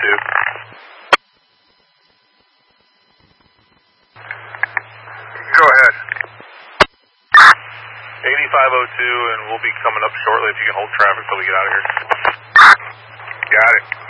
Go ahead. 8502, and we'll be coming up shortly if you can hold traffic till we get out of here. Got it.